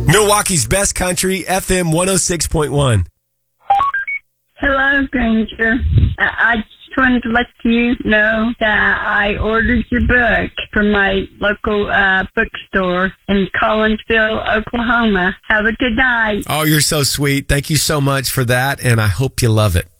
Milwaukee's best country, FM 106.1. Hello, Granger. I just wanted to let you know that I ordered your book from my local bookstore in Collinsville, Oklahoma. Have a good night. Oh, you're so sweet. Thank you so much for that, and I hope you love it.